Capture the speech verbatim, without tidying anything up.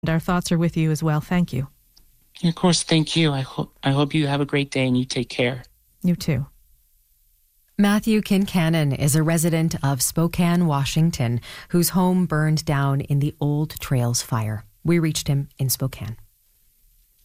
our thoughts are with you as well. Thank you. Of course, thank you. I hope I hope you have a great day and you take care. You too. Matthew Kincannon is a resident of Spokane, Washington, whose home burned down in the Old Trails fire. We reached him in Spokane.